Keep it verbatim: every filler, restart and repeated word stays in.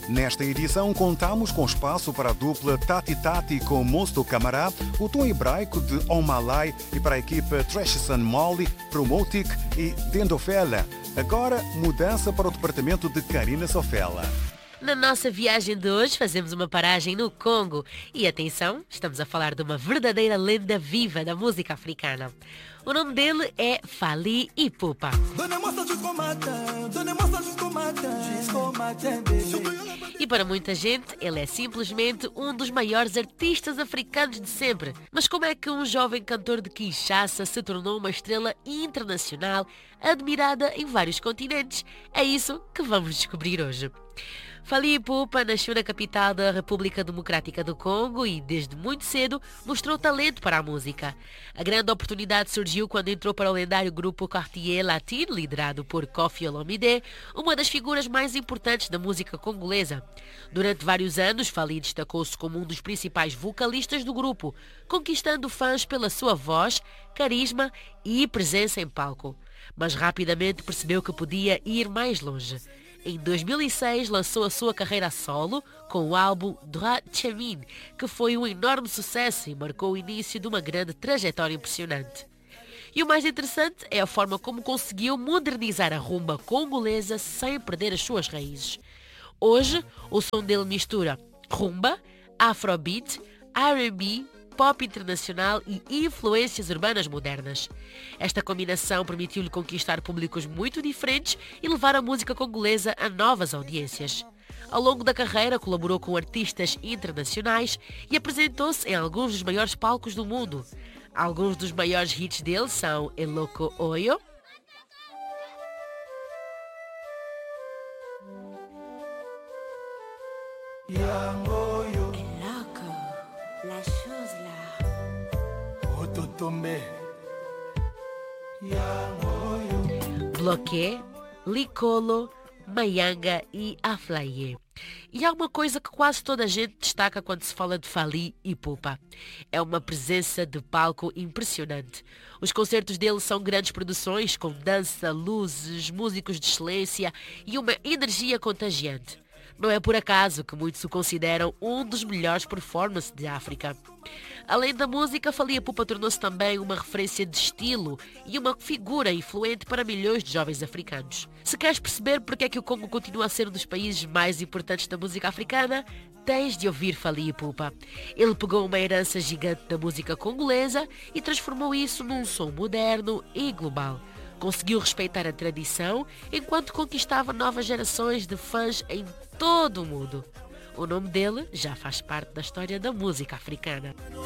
Nesta edição contamos com espaço para a dupla Tati Tati com Mosto Camará, o tom hebraico de Omalai e para a equipa Trashson Molly, Promotic e Dendofela. Agora, mudança para o departamento de Karina Sofela. Na nossa viagem de hoje fazemos uma paragem no Congo e atenção, estamos a falar de uma verdadeira lenda viva da música africana. O nome dele é Fally Ipupa. E para muita gente, ele é simplesmente um dos maiores artistas africanos de sempre. Mas como é que um jovem cantor de Kinshasa se tornou uma estrela internacional, admirada em vários continentes? É isso que vamos descobrir hoje. Fally Ipupa nasceu na capital da República Democrática do Congo e, desde muito cedo, mostrou talento para a música. A grande oportunidade surgiu quando entrou para o lendário grupo Quartier Latin, liderado por Koffi Olomide, uma das figuras mais importantes da música congolesa. Durante vários anos, Fally destacou-se como um dos principais vocalistas do grupo, conquistando fãs pela sua voz, carisma e presença em palco. Mas rapidamente percebeu que podia ir mais longe. Em dois mil e seis, lançou a sua carreira a solo com o álbum Droit Chemin, que foi um enorme sucesso e marcou o início de uma grande trajetória impressionante. E o mais interessante é a forma como conseguiu modernizar a rumba congolesa sem perder as suas raízes. Hoje, o som dele mistura rumba, afrobeat, R and B, pop internacional e influências urbanas modernas. Esta combinação permitiu-lhe conquistar públicos muito diferentes e levar a música congolesa a novas audiências. Ao longo da carreira, colaborou com artistas internacionais e apresentou-se em alguns dos maiores palcos do mundo. Alguns dos maiores hits dele são Eloko Oyo, La chose là. Ototombe. Bloqué, Likolo, Mayanga e Aflaye. E há uma coisa que quase toda a gente destaca quando se fala de Fally Ipupa. É uma presença de palco impressionante. Os concertos dele são grandes produções com dança, luzes, músicos de excelência e uma energia contagiante. Não é por acaso que muitos o consideram um dos melhores performances de África. Além da música, Fally Ipupa tornou-se também uma referência de estilo e uma figura influente para milhões de jovens africanos. Se queres perceber porque é que o Congo continua a ser um dos países mais importantes da música africana, tens de ouvir Fally Ipupa. Ele pegou uma herança gigante da música congolesa e transformou isso num som moderno e global. Conseguiu respeitar a tradição enquanto conquistava novas gerações de fãs em todo o mundo. O nome dele já faz parte da história da música africana.